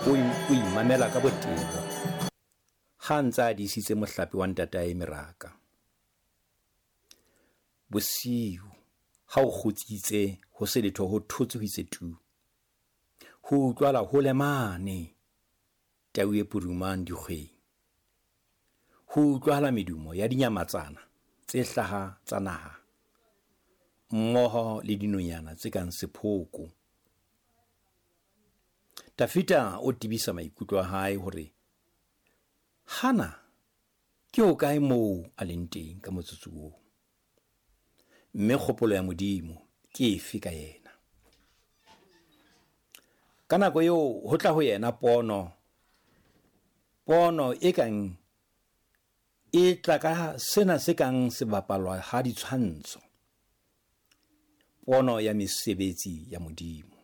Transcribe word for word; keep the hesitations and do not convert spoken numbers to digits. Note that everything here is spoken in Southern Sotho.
o imamela ka botebo ha ntse a disitse mohlapi wa ntatae meraka. Bosiu ha o kgutsitse ho se letho ho thotse ho itse tu, ho utlwala ho lemane tau e pudumang dikgweng, ho utlwala medumo ya dinyamatsana tse hlaha tsa naha mmoho le dinonyana tse kang sephoko. Tafita o tibisa maikutlo a hae hore Hana ke ho kae moo a leng teng ka motsotso oo, mme kgopolo ya Modimo ke efe ka yena. Ka nako eo ho tla ho yena pono pono e kang e tla ka sena se kang se bapalwa ha ditshwantsho, pono ya mesebetsi ya Modimo.